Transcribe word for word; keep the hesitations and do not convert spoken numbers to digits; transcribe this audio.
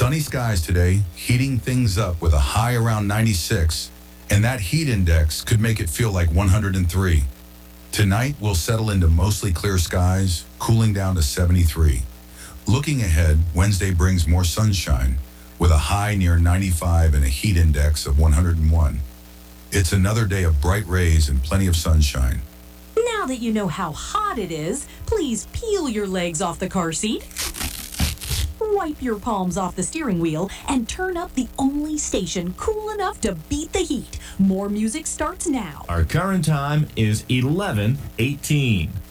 Sunny skies today, heating things up with a high around ninety-six, and that heat index could make it feel like one hundred three. Tonight, we'll settle into mostly clear skies, cooling down to seventy-three. Looking ahead, Wednesday brings more sunshine, with a high near ninety-five and a heat index of one hundred one. It's another day of bright rays and plenty of sunshine. Now that you know how hot it is, please peel your legs off the car seat, wipe your palms off the steering wheel, and turn up the only station cool enough to beat the heat. More music starts now. Our current time is eleven eighteen.